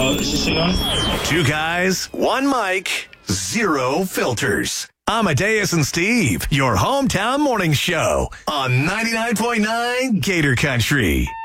Is this thing on? Two guys, one mic, zero filters. Amadeus and Steve, your hometown morning show on 99.9 Gator Country.